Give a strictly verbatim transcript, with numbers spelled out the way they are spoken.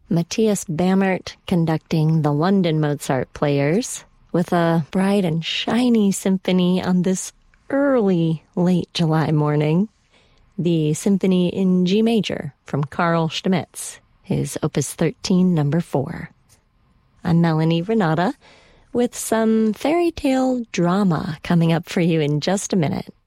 Matthias Bammert conducting the London Mozart Players with a bright and shiny symphony on this early, late July morning. The Symphony in G Major from Carl Stamitz, his Opus thirteen, number four. I'm Melanie Renata with some fairy tale drama coming up for you in just a minute.